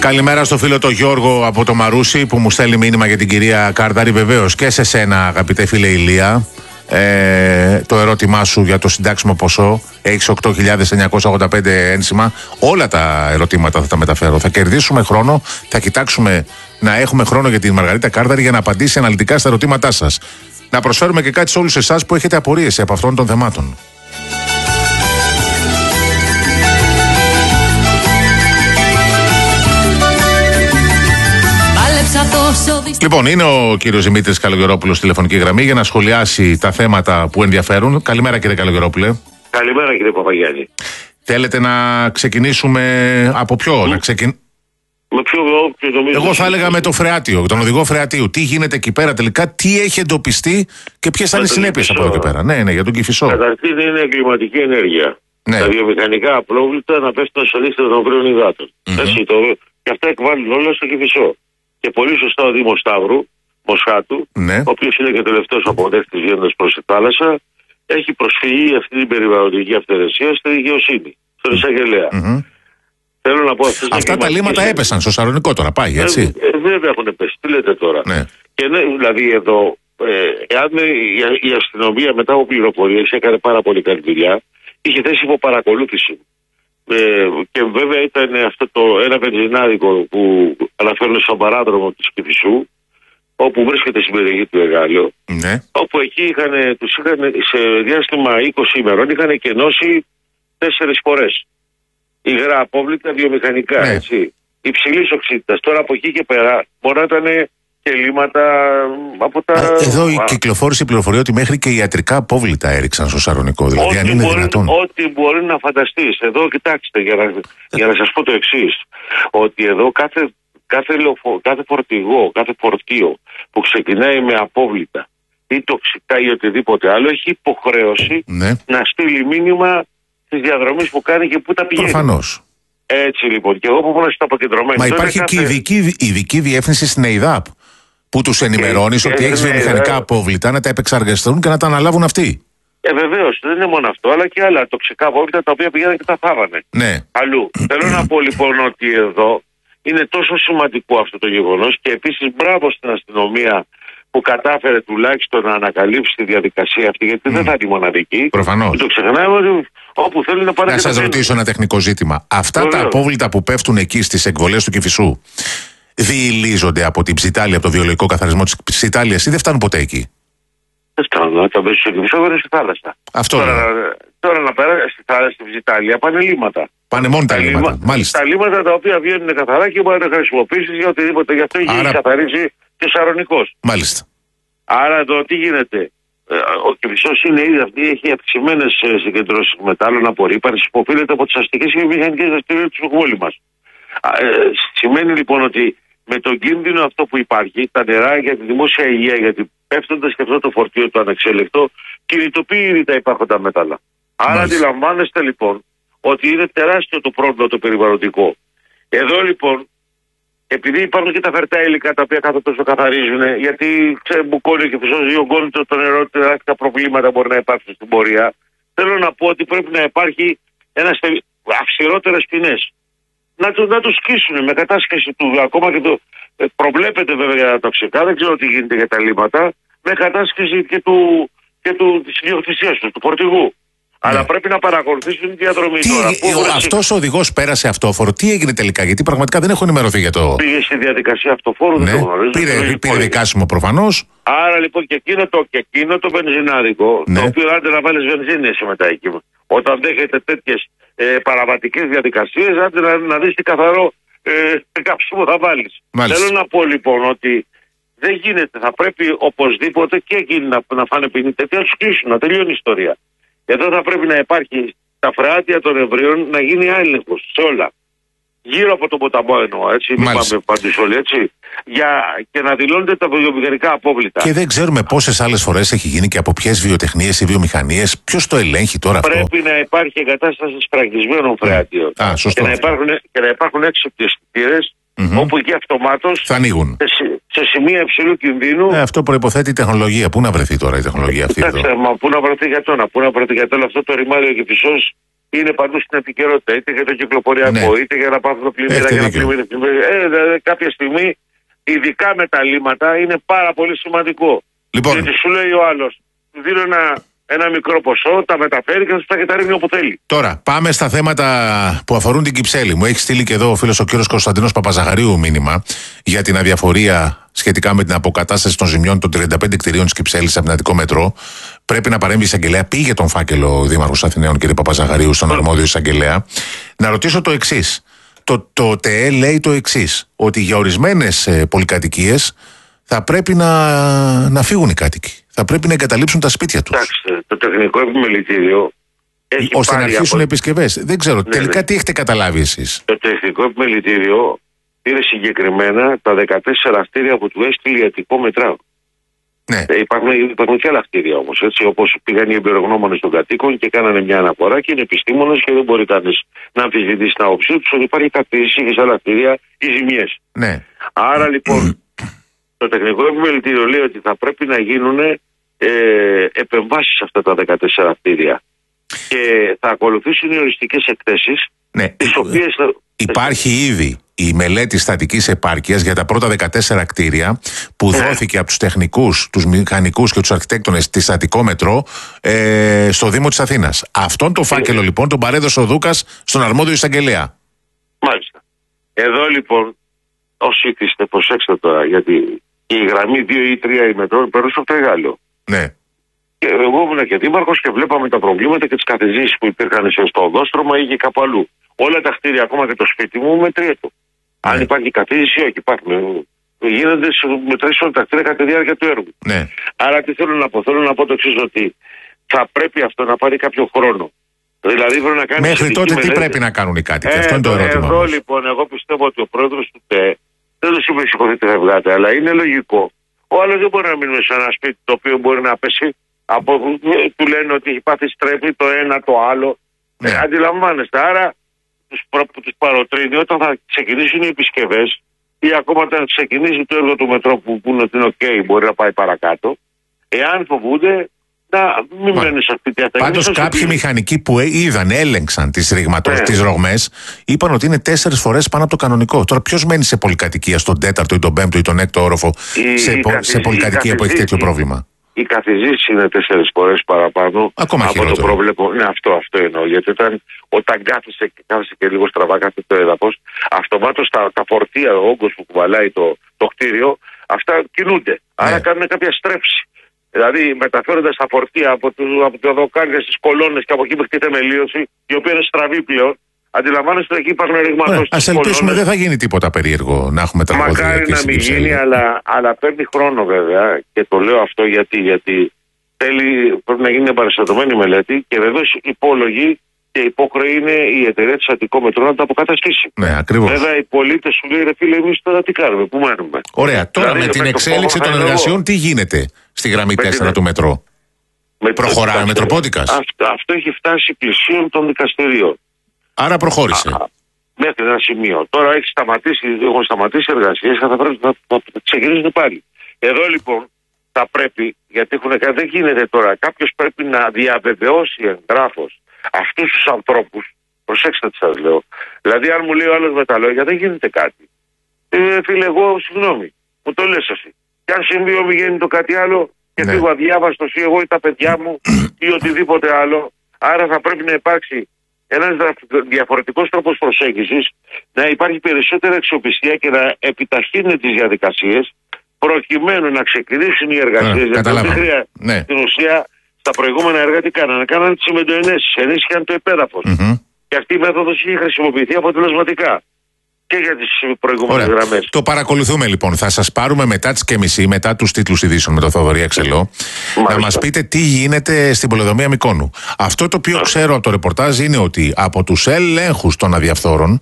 Καλημέρα στο φίλο το Γιώργο από το Μαρούσι που μου στέλνει μήνυμα για την κυρία Κάρδαρη. Βεβαίως και σε σένα, αγαπητέ φίλε Ηλία. Το ερώτημά σου για το συντάξιμο ποσό. Έχεις 8.985 ένσημα. Όλα τα ερωτήματα θα τα μεταφέρω. Θα κερδίσουμε χρόνο. Θα κοιτάξουμε να έχουμε χρόνο για την Μαργαρίτα Κάρδαρη για να απαντήσει αναλυτικά στα ερωτήματά σας. Να προσφέρουμε και κάτι σε όλους εσάς που έχετε απορίες από αυτών των θεμάτων. Λοιπόν, είναι ο κύριος Δημήτρης Καλογερόπουλος στη τηλεφωνική γραμμή για να σχολιάσει τα θέματα που ενδιαφέρουν. Καλημέρα, κύριε Καλογερόπουλε. Καλημέρα, κύριε Παπαγιάννη. Θέλετε να ξεκινήσουμε από ποιο? Με ποιο Εγώ θα έλεγα με το φρεάτιο, τον οδηγό φρεατίου. Τι γίνεται εκεί πέρα τελικά, τι έχει εντοπιστεί και ποιες θα είναι οι συνέπειες από εδώ και πέρα. Ναι, για τον Κηφισό. Καταρχήν είναι εγκληματική ενέργεια. Ναι. Τα βιομηχανικά απόβλητα να πέφτουν στο λίστα των αγρίων υδάτων. Και αυτά εκβάλλουν όλα στο Κηφισό. Και πολύ σωστά ο Δήμος Σταύρου, Μοσχάτου, ναι, ο οποίος είναι και τελευταίος αποδέκτης βγαίνοντας προς τη θάλασσα, έχει προσφυγεί αυτή την περιβαλλοντική αυθαιρεσία στη δικαιοσύνη, στον εισαγγελέα. Θέλω να πω αυτά τα λίμματα έπεσαν στο Σαρονικό τώρα, πάει έτσι. Βέβαια έχουν πέσει, τι λέτε τώρα. Ναι. Και ναι, δηλαδή εδώ, εάν η αστυνομία μετά από πληροφορίες έκανε πάρα πολύ καλή δουλειά, είχε θέσει υπό παρακολούθηση. Και βέβαια ήταν αυτό ένα βενζινάδικο που αναφέρουν στον παράδρομο της Κηφισού, όπου βρίσκεται στην περιοχή του Εγάλεο, ναι, όπου εκεί τους είχαν σε διάστημα 20 ημερών είχαν κενώσει 4 φορές υγρά απόβλητα βιομηχανικά, ναι, έτσι, υψηλής οξύτητας. Τώρα από εκεί και πέρα μπορεί να ήταν και λίμματα από τα... Εδώ κυκλοφόρησε η πληροφορία ότι μέχρι και ιατρικά απόβλητα έριξαν στο Σαρονικό. Δηλαδή, αν είναι δυνατόν. Ό,τι μπορεί να φανταστείς. Εδώ, κοιτάξτε, για να σας πω το εξής. Ότι εδώ κάθε φορτηγό, κάθε φορτίο που ξεκινάει με απόβλητα ή τοξικά ή οτιδήποτε άλλο, έχει υποχρέωση, ναι, να στείλει μήνυμα στις διαδρομές που κάνει και πού τα πηγαίνει. Προφανώς. Έτσι λοιπόν. Και εγώ που ήμουν στο αποκεντρωμένο. Μα υπάρχει και ειδική διεύθυνση στην ΕΙΔΑΠ που τους ενημερώνεις ότι έχεις βιομηχανικά απόβλητα, να τα επεξεργαστούν και να τα αναλάβουν αυτοί. Βεβαίως, δεν είναι μόνο αυτό, αλλά και άλλα τοξικά απόβλητα τα οποία πηγαίνουν και τα θάβανε. Ναι. Αλλού. Θέλω να πω λοιπόν ότι εδώ είναι τόσο σημαντικό αυτό το γεγονός και επίσης μπράβο στην αστυνομία που κατάφερε τουλάχιστον να ανακαλύψει τη διαδικασία αυτή, γιατί δεν θα είναι μοναδική. Προφανώς. Το ξεχνάμε ότι όπου θέλει να πάνε. Να σας ρωτήσω ένα τεχνικό ζήτημα. Αυτά τα απόβλητα που πέφτουν εκεί στις εκβολές του Κηφισού διηλίζονται από την Ψιτάλια, από το βιολογικό καθαρισμό της Ψιτάλιας ή δεν φτάνουν ποτέ εκεί? Δεν φτάνουν, τα μπες στο Κηφισό, δεν είναι στη θάλασσα. Αυτό τώρα να περάσει στη θάλασσα, στη Ψιτάλια, πάνε λίμματα. Πάνε μόνο τα λίμματα. Μάλιστα. Τα λίμματα τα οποία βγαίνουν καθαρά και μπορεί να χρησιμοποιήσει για οτιδήποτε. Γι' αυτό έχει καθαρίσει και ο Σαρονικός. Μάλιστα. Άρα εδώ τι γίνεται? Ο Κηφισός είναι ήδη αυτή, έχει αυξημένες συγκεντρώσεις μετάλλων απορρίπανσης που οφείλεται από τις αστικές και μηχανικές δραστηριότητες του πόλη μας. Σημαίνει λοιπόν ότι με τον κίνδυνο αυτό που υπάρχει, τα νερά για τη δημόσια υγεία, γιατί πέφτοντας και αυτό το φορτίο το ανεξέλεκτο, κινητοποιεί ήδη τα υπάρχοντα μέταλλα. Άρα αντιλαμβάνεστε λοιπόν ότι είναι τεράστιο το πρόβλημα το περιβαλλοντικό. Εδώ λοιπόν, επειδή υπάρχουν και τα φερτά υλικά τα οποία κάθε τόσο καθαρίζουν, γιατί μπουκώνει και φυσός διωγγώνει το νερό, τεράστια προβλήματα μπορεί να υπάρξουν στην πορεία. Θέλω να πω ότι πρέπει να υπάρχει αυστηρότερες ποινές. Να τους σκίσουν με κατάσχεση του, ακόμα και το προβλέπεται βέβαια για τα τοξικά, δεν ξέρω τι γίνεται για τα λίμματα, με κατάσχεση και της ιδιοκτησίας του φορτηγού. Αλλά πρέπει να παρακολουθήσουν τη διαδρομή τώρα. Αυτός ο οδηγός πέρασε αυτόφορο. Τι έγινε τελικά? Γιατί πραγματικά δεν έχω ενημερωθεί για το. Πήγε στη διαδικασία αυτοφόρου, δεν το γνωρίζω. Πήρε δικάσιμο προφανώς. Άρα λοιπόν και εκείνο το βενζινάδικο, το οποίο άντε να βάλεις βενζίνη εσύ μετά εκεί. Όταν δέχεται τέτοιες παραβατικές διαδικασίες, άντε να δεις τι καθαρό καύσιμο θα βάλεις. Θέλω να πω λοιπόν ότι δεν γίνεται. Θα πρέπει οπωσδήποτε και εκείνοι να φάνε ποινή τέτοια, να τους κλείσουν, να τελειώνει η ιστορία. Εδώ θα πρέπει να υπάρχει τα φρεάτια των Εβραίων να γίνει έλεγχος σε όλα. Γύρω από τον ποταμό εννοώ, έτσι. Μην πάμε παντού όλοι, έτσι. Και να δηλώνονται τα βιομηχανικά απόβλητα. Και δεν ξέρουμε πόσες άλλες φορές έχει γίνει και από ποιες βιοτεχνίες ή βιομηχανίες. Ποιος το ελέγχει τώρα αυτό? Πρέπει να υπάρχει εγκατάσταση σφραγισμένων φρεατίων. Και να υπάρχουν έξυπνοι αισθητήρες, όπου εκεί αυτομάτως θα ανοίγουν. Σε σημεία υψηλού κινδύνου. Αυτό προϋποθέτει η τεχνολογία. Πού να βρεθεί τώρα η τεχνολογία αυτή? Κοιτάξτε, μα πού να βρεθεί για τώρα, αυτό το ρημάδιο Κηφισός είναι παντού στην επικαιρότητα, είτε για το κυκλοφοριακό, είτε για να πάθουν πλημμύρα, για να πλημμύρει. Κάποια στιγμή, ειδικά με τα λίμματα, είναι πάρα πολύ σημαντικό. Λοιπόν. Γιατί σου λέει ο άλλος, του δίνω ένα μικρό ποσό, τα μεταφέρει και θα σου τα ρίχνει όπου θέλει. Τώρα, πάμε στα θέματα που αφορούν την Κυψέλη. Μου έχει στείλει και εδώ ο φίλος ο κύριος Κωνσταντίνος Παπαζαχαρίου μήνυμα για την αδιαφορία σχετικά με την αποκατάσταση των ζημιών των 35 κτηρίων της Κυψέλης σε Αθηνατικό μετρό. Πρέπει να παρέμβει η εισαγγελέα. Πήγε τον φάκελο ο Δήμαρχος Αθηναίων, κύριε Παπαζαχαρίου, στον αρμόδιο εισαγγελέα. Να ρωτήσω το εξής. Το ΤΕΕ λέει το εξής, ότι για ορισμένες πολυκατοικίες θα πρέπει να φύγουν οι κάτοικοι. Θα πρέπει να εγκαταλείψουν τα σπίτια τους. Εντάξει, το τεχνικό επιμελητήριο έχει ώστε να αρχίσουν επισκευές. Δεν ξέρω, τελικά τι έχετε καταλάβει εσείς? Το τεχνικό επιμελητήριο πήρε συγκεκριμένα τα 14 κτίρια που του έστειλε η Αττικό Μετράο. Ναι. Υπάρχουν και άλλα κτίρια όμως, έτσι, όπως πήγαν οι εμπειρογνώμονες των κατοίκων και κάνανε μια αναφορά και είναι επιστήμονες και δεν μπορεί κανείς να αμφισβητήσει την άποψή τους ότι υπάρχει κατήση και σε άλλα κτίρια ή ζημιές. Ναι. Άρα λοιπόν το τεχνικό επιμελητήριο λέει ότι θα πρέπει να γίνουν επεμβάσεις σε αυτά τα 14 κτίρια και θα ακολουθήσουν οι οριστικές εκθέσεις, ναι. τις οποίες υπάρχει ήδη η μελέτη στατικής επάρκειας για τα πρώτα 14 κτίρια που δόθηκε από τους τεχνικούς, τους μηχανικούς και τους αρχιτέκτονες της Αττικό Μετρό στο Δήμο της Αθήνας. Αυτόν το φάκελο λοιπόν τον παρέδωσε ο Δούκας στον αρμόδιο εισαγγελέα. Μάλιστα. Εδώ λοιπόν όσοι ήθιστε, προσέξτε τώρα, γιατί η γραμμή 2 ή 3 η μετρό περνούσε στο Τρεγάλιο. Ναι. Και εγώ ήμουν και δήμαρχος και βλέπαμε τα προβλήματα και τις καθιζήσεις που υπήρχαν στο οδόστρωμα ή και κάπου αλλού. Όλα τα κτίρια, ακόμα και το σπίτι μου, μετριέτο. Ναι. Αν υπάρχει καθίζηση ή όχι, υπάρχουν. Γίνονται μετρήσεις όλα τα κτίρια κατά τη διάρκεια του έργου. Ναι. Άρα τι θέλω να πω? Θέλω να πω το εξής, ότι θα πρέπει αυτό να πάρει κάποιο χρόνο. Δηλαδή πρέπει να κάνει. Μέχρι τότε τι πρέπει να κάνουν οι κάτοικοι? Αυτό είναι το ερώτημα. Εδώ λοιπόν, εγώ πιστεύω ότι ο πρόεδρος του ΤΕ δεν του είπε σηκωθείτε φευγάτε, αλλά είναι λογικό. Ο άλλος δεν μπορεί να μείνει σε ένα σπίτι το οποίο μπορεί να πέσει. Του λένε ότι έχει πάθει στρέφη το ένα το άλλο. Ναι. Αντιλαμβάνεστε. Άρα τους παροτρύνει όταν θα ξεκινήσουν οι επισκευές ή ακόμα όταν ξεκινήσει το έργο του μετρό που πούνε ότι είναι OK, μπορεί να πάει παρακάτω. Εάν φοβούνται, να μην μένουν σε αυτή τη αταγή. Πάντως κάποιοι μηχανικοί που έλεγξαν τις ρογμές, είπαν ότι είναι 4 φορές πάνω από το κανονικό. Τώρα ποιος μένει σε πολυκατοικία, στον 4ο ή τον 5ο ή τον 6ο όροφο, σε πολυκατοικία που έχει τέτοιο πρόβλημα? Η καθιζήτηση είναι 4 φορές παραπάνω ακόμα από το πρόβλεπο. Ναι, αυτό εννοώ. Γιατί όταν κάθεσαι και λίγο στραβά κάθεται το έδαφος, αυτομάτως τα φορτία, ο όγκος που κουβαλάει το κτίριο, αυτά κινούνται. Άρα κάνουν κάποια στρέψη. Δηλαδή μεταφέροντας τα φορτία από τα δοκάρια στις κολόνες και από εκεί μέχρι τη θεμελίωση, η οποία είναι στραβή πλέον. Αντιλαμβάνεστε ότι εκεί υπάρχουν ρηγματώσεις. Ας ελπίσουμε δεν θα γίνει τίποτα περίεργο να έχουμε τα μακάρι να μην γίνει, αλλά παίρνει χρόνο βέβαια. Και το λέω αυτό γιατί πρέπει να γίνει εμπαριστατωμένη μελέτη και βεβαίως υπόλογη και υπόχρεη είναι η εταιρεία της Αττικό Μετρό να τα αποκαταστήσει. Ναι, ακριβώς. Βέβαια οι πολίτες σου λέει ρε φίλε, εμείς τώρα τι κάνουμε, πού μένουμε? Ωραία, τώρα δηλαδή, με την εξέλιξη των εργασιών τι γίνεται στη γραμμή 4 του μετρό? Προχωράει ο Μετροπόντικας? Αυτό έχει φτάσει πλησίων των δικαστηρίων. Άρα προχώρησε. Μέχρι ένα σημείο. Τώρα έχουν σταματήσει εργασίες και θα πρέπει να ξεκινήσουν πάλι. Εδώ λοιπόν θα πρέπει, γιατί δεν γίνεται τώρα, κάποιος πρέπει να διαβεβαιώσει εγγράφος αυτούς τους ανθρώπους. Προσέξτε τι σας λέω. Δηλαδή, αν μου λέει ο άλλος με τα λόγια, δεν γίνεται κάτι. Φίλε, εγώ συγγνώμη, μου το λες εσύ. Και αν συμβεί ομιγέννητο κάτι άλλο και φύγω αδιάβαστος ή εγώ ή τα παιδιά μου ή οτιδήποτε άλλο, άρα θα πρέπει να υπάρξει ένας διαφορετικός τρόπος προσέγγισης, να υπάρχει περισσότερη αξιοπιστία και να επιταχύνουν τις διαδικασίες προκειμένου να ξεκινήσουν οι εργασίες. Γιατί στην ουσία στα προηγούμενα έργα τι κάνανε? Κάνανε τις συμμετοενέσεις, ενίσχυαν το επέδαφος. Και αυτή η μέθοδος είχε χρησιμοποιηθεί αποτελεσματικά και για τις προηγούμενες γραμμές. Το παρακολουθούμε λοιπόν. Θα σας πάρουμε μετά τις 9:30, μετά τους τίτλους ειδήσεων με τον Θοδωρή Αξελό, να μας πείτε τι γίνεται στην πολεοδομία Μυκόνου. Αυτό το οποίο ξέρω από το ρεπορτάζ είναι ότι από τους ελέγχους των αδιαφθόρων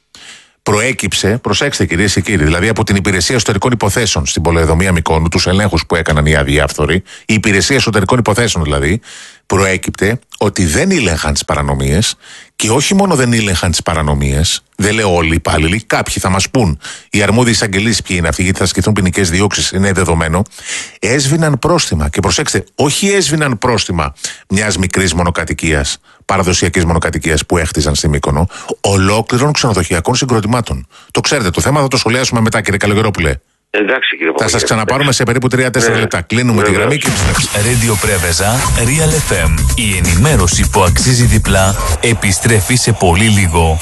προέκυψε, προσέξτε κυρίες και κύριοι, δηλαδή από την Υπηρεσία Εσωτερικών Υποθέσεων στην πολεοδομία Μυκόνου, τους ελέγχους που έκαναν οι αδιάφθοροι, η Υπηρεσία Εσωτερικών Υποθέσεων δηλαδή, προέκυπτε ότι δεν ήλεγχαν τις παρανομίες και όχι μόνο δεν ήλεγχαν τις παρανομίες, δεν λέω όλοι οι υπάλληλοι, κάποιοι θα μας πούν, οι αρμόδιοι εισαγγελείς ποιοι είναι αυτοί, γιατί θα ασκηθούν ποινικές διώξεις, είναι δεδομένο, έσβηναν πρόστιμα. Και προσέξτε, όχι έσβηναν πρόστιμα μιας μικρής μονοκατοικίας, παραδοσιακής μονοκατοικίας που έχτιζαν στη Μύκονο, ολόκληρων ξενοδοχειακών συγκροτημάτων. Το ξέρετε, το θέμα θα το σχολιάσουμε μετά, κύριε Καλογερόπουλε. Εντάξει, κύριε θα σας ξαναπάρουμε σε περίπου 3-4 λεπτά. Κλείνουμε τη γραμμή και επιστρέφουμε. Radio Πρέβεζα, Real FM. Η ενημέρωση που αξίζει διπλά επιστρέφει σε πολύ λίγο.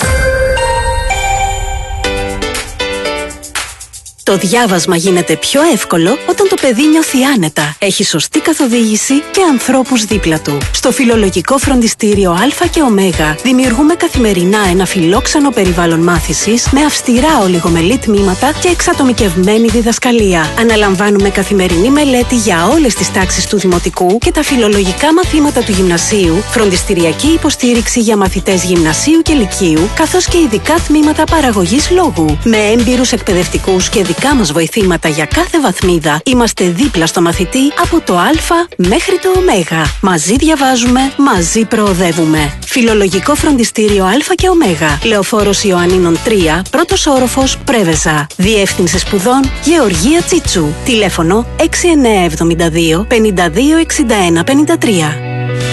Το διάβασμα γίνεται πιο εύκολο όταν το παιδί νιώθει άνετα, έχει σωστή καθοδήγηση και ανθρώπους δίπλα του. Στο Φιλολογικό Φροντιστήριο Α και Ω δημιουργούμε καθημερινά ένα φιλόξενο περιβάλλον μάθησης με αυστηρά ολιγομελή τμήματα και εξατομικευμένη διδασκαλία. Αναλαμβάνουμε καθημερινή μελέτη για όλες τις τάξεις του Δημοτικού και τα φιλολογικά μαθήματα του Γυμνασίου, φροντιστηριακή υποστήριξη για μαθητές Γυμνασίου και Λυκείου, καθώς και ειδικά τμήματα παραγωγής λόγου. Με έμπειρους εκπαιδευτικούς και δικά μας βοηθήματα για κάθε βαθμίδα, είμαστε δίπλα στο μαθητή από το Α μέχρι το Ω. Μαζί διαβάζουμε, μαζί προοδεύουμε. Φιλολογικό Φροντιστήριο Α και Ω. Λεωφόρος Ιωαννίνων 3, πρώτος όροφος, Πρέβεζα. Διεύθυνση σπουδών Γεωργία Τσίτσου. Τηλέφωνο 6972 526153.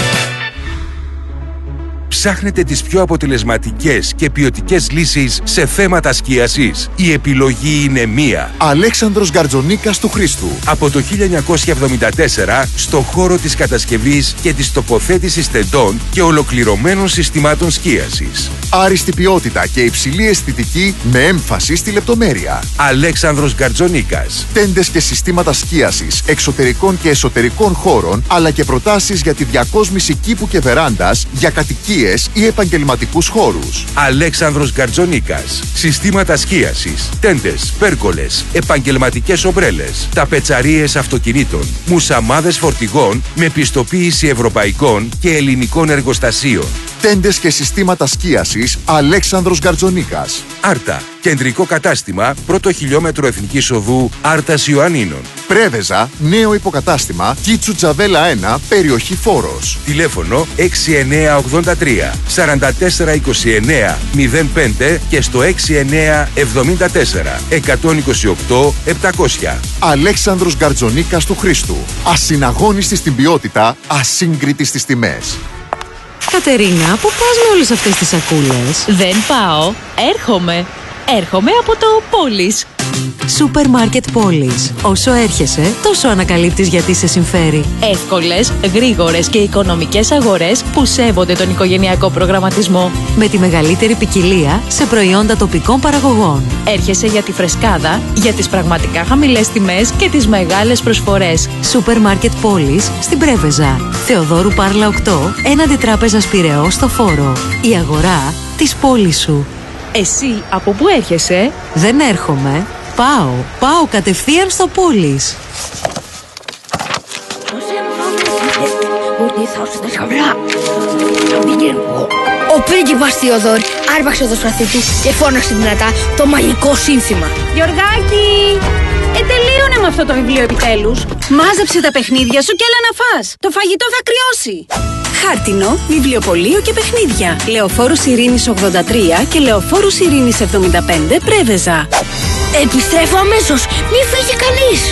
Ψάχνετε τις πιο αποτελεσματικές και ποιοτικές λύσεις σε θέματα σκίασης? Η επιλογή είναι μία. Αλέξανδρος Γκαρτζονίκας του Χρήστου. Από το 1974 στο χώρο της κατασκευής και της τοποθέτησης τεντών και ολοκληρωμένων συστημάτων σκίασης. Άριστη ποιότητα και υψηλή αισθητική με έμφαση στη λεπτομέρεια. Αλέξανδρος Γκαρτζονίκας. Τέντες και συστήματα σκίασης εξωτερικών και εσωτερικών χώρων, αλλά και προτάσεις για τη διακόσμηση κήπου και βεράντας για κατοικίες ή επαγγελματικούς χώρους. Αλέξανδρος Γκαρτζονίκας. Συστήματα σκίασης, τέντες, πέρκολες, επαγγελματικές ομπρέλες, ταπετσαρίες αυτοκινήτων, μουσαμάδες φορτηγών με πιστοποίηση ευρωπαϊκών και ελληνικών εργοστασίων. Τέντες και συστήματα σκίασης Αλέξανδρος Γκαρτζονίκας. Άρτα. Κεντρικό κατάστημα, πρώτο χιλιόμετρο Εθνικής Οδού, Άρτας Ιωαννίνων. Πρέβεζα, νέο υποκατάστημα, Κίτσου Τζαβέλα 1, περιοχή Φόρος. Τηλέφωνο 6983 4429 05 και στο 6974 128 700. Αλέξανδρος Γκαρτζονίκας του Χρήστου. Ασυναγώνιστη στην ποιότητα, ασύγκριτη στις τιμές. Κατερίνα, πού πας με όλες αυτές τις σακούλες? Δεν πάω, έρχομαι. Έρχομαι από το Πόλης. Σούπερ Μάρκετ Πόλης. Όσο έρχεσαι, τόσο ανακαλύπτεις γιατί σε συμφέρει. Εύκολες, γρήγορες και οικονομικές αγορές που σέβονται τον οικογενειακό προγραμματισμό. Με τη μεγαλύτερη ποικιλία σε προϊόντα τοπικών παραγωγών. Έρχεσαι για τη φρεσκάδα, για τις πραγματικά χαμηλές τιμές και τις μεγάλες προσφορές. Σούπερ Μάρκετ Πόλης στην Πρέβεζα. Θεοδόρου Πάρλα 8, έναντι Τράπεζας Πειραιώς στο Φόρο. Η αγορά της πόλης σου. Εσύ από πού έρχεσαι? Δεν έρχομαι. Πάω κατευθείαν στο Πόλης. Ο πρίγκιπας Θεοδόρη άρπαξε το σπαθί του και φώναξε δυνατά το μαγικό σύνθημα. Γιωργάκη! Τελείωνε με αυτό το βιβλίο επιτέλους. Μάζεψε τα παιχνίδια σου και έλα να φας. Το φαγητό θα κρυώσει. Χάρτινο, βιβλιοπωλείο και παιχνίδια. Λεωφόρους Ειρήνης 83 και Λεωφόρους Ειρήνης 75, Πρέβεζα. Επιστρέφω αμέσως. Μη φύγει κανείς.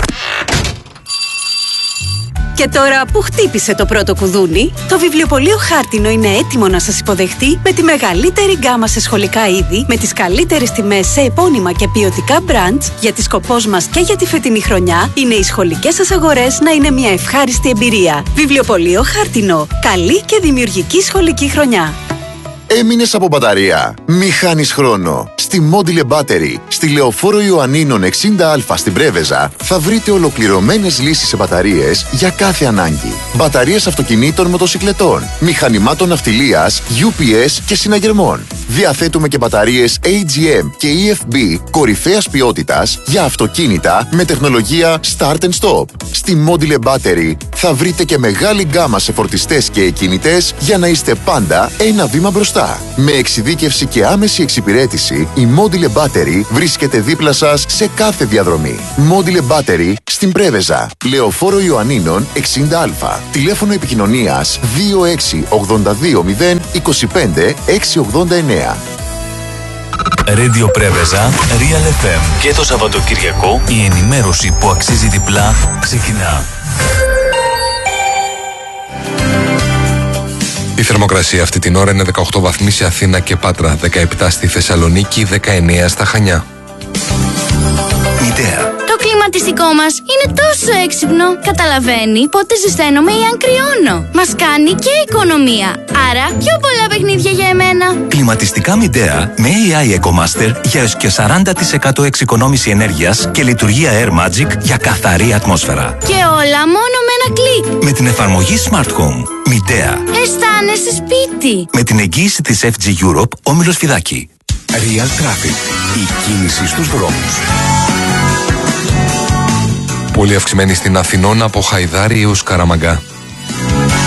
Και τώρα που χτύπησε το πρώτο κουδούνι, το βιβλιοπωλείο Χάρτινο είναι έτοιμο να σας υποδεχτεί με τη μεγαλύτερη γκάμα σε σχολικά είδη, με τις καλύτερες τιμές σε επώνυμα και ποιοτικά brands, γιατί σκοπός μας και για τη φετινή χρονιά είναι οι σχολικές σας αγορές να είναι μια ευχάριστη εμπειρία. Βιβλιοπωλείο Χάρτινο. Καλή και δημιουργική σχολική χρονιά. Έμεινες από μπαταρία? Μη χάνεις χρόνο. Στη Module Battery, στη Λεωφόρο Ιωαννίνων 60Α στην Πρέβεζα, θα βρείτε ολοκληρωμένες λύσεις σε μπαταρίες για κάθε ανάγκη. Μπαταρίες αυτοκινήτων, μοτοσικλετών, μηχανημάτων ναυτιλίας, UPS και συναγερμών. Διαθέτουμε και μπαταρίες AGM και EFB κορυφαίας ποιότητας για αυτοκίνητα με τεχνολογία Start and Stop. Στη Module Battery θα βρείτε και μεγάλη γκάμα σε φορτιστές και εκκινητές για να είστε πάντα ένα βήμα μπροστά. Με εξειδίκευση και άμεση εξυπηρέτηση, η Module Battery βρίσκεται δίπλα σας σε κάθε διαδρομή. Module Battery στην Πρέβεζα, Λεωφόρο Ιωαννίνων 60Α. Τηλέφωνο επικοινωνίας 2682025689. Radio Πρέβεζα, Real FM. Και το Σαββατοκυριακό η ενημέρωση που αξίζει διπλά ξεκινά. Η θερμοκρασία αυτή την ώρα είναι 18 βαθμοί σε Αθήνα και Πάτρα, 17 στη Θεσσαλονίκη, 19 στα Χανιά. Μητέα. Το κλιματιστικό μας είναι τόσο έξυπνο. Καταλαβαίνει πότε ζεσταίνομαι ή αν κρυώνω. Μας κάνει και οικονομία. Άρα πιο πολλά παιχνίδια για εμένα. Κλιματιστικά Μητέα με AI EcoMaster για έως και 40% εξοικονόμηση ενέργειας και λειτουργία Air Magic για καθαρή ατμόσφαιρα. Και όλα μόνο με ένα κλικ. Με την εφαρμογή Smart Home. Μητέα. Αισθάνεσαι σπίτι. Με την εγγύηση της FG Europe, Όμιλος Φιδάκη. Real Traffic. Η κίνηση στους δρόμους. Πολύ αυξημένη στην Αθηνών από Χαϊδάρη έως Καραμαγκά.